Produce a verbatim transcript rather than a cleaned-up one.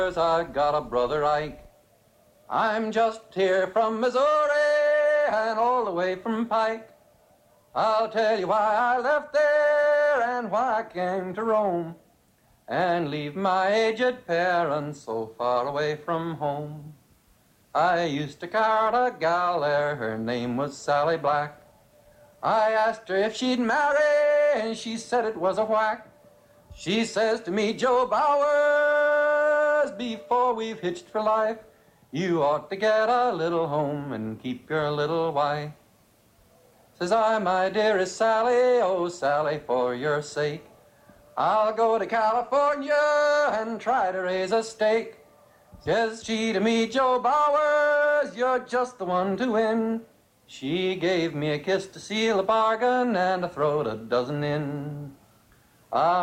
I got a brother Ike. I'm just here from Missouri and all the way from Pike. I'll tell you why I left there and why I came to Rome and leave my aged parents so far away from home. I used to court a gal there, her name was Sally Black. I asked her if she'd marry and she said it was a whack. She says to me, Joe Bowers, before we've hitched for life, you ought to get a little home and keep your little wife. Says I, my dearest Sally, oh Sally, for your sake, I'll go to California and try to raise a stake. Says she to me, Joe Bowers, you're just the one to win. She gave me a kiss to seal the bargain and I throwed a dozen in. I